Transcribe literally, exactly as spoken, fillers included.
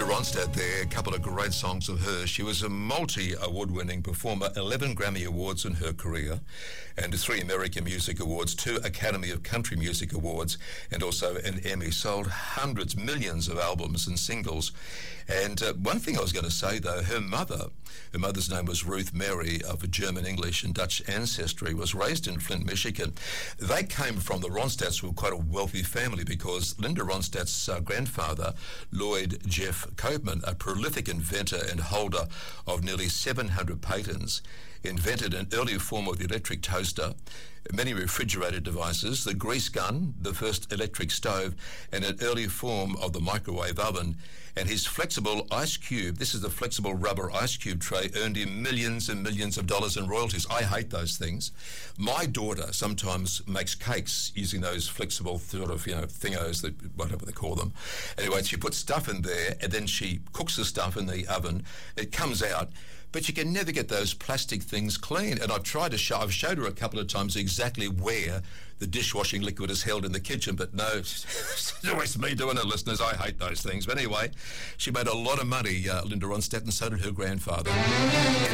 Ronstadt there, a couple of great songs of hers. She was a multi-award-winning performer, eleven Grammy Awards in her career, and three American Music Awards, two Academy of Country Music Awards, and also an Emmy. Sold hundreds, millions of albums and singles. And uh, one thing I was going to say, though, her mother, her mother's name was Ruth Mary, of German, English, and Dutch ancestry, was raised in Flint, Michigan. They came from the Ronstadts, who were quite a wealthy family, because Linda Ronstadt's uh, grandfather, Lloyd Jeff Copeman, a prolific inventor and holder of nearly seven hundred patents, invented an early form of the electric toaster, many refrigerated devices, the grease gun, the first electric stove, and an early form of the microwave oven. And his flexible ice cube, this is the flexible rubber ice cube tray, earned him millions and millions of dollars in royalties. I hate those things. My daughter sometimes makes cakes using those flexible sort of, you know, thingos, that, whatever they call them. Anyway, she puts stuff in there, and then she cooks the stuff in the oven. It comes out, but you can never get those plastic things clean. And I've tried to show, I've showed her a couple of times exactly where the dishwashing liquid is held in the kitchen, but no, it's always me doing it, listeners. I hate those things. But anyway, she made a lot of money, uh, Linda Ronstadt, and so did her grandfather.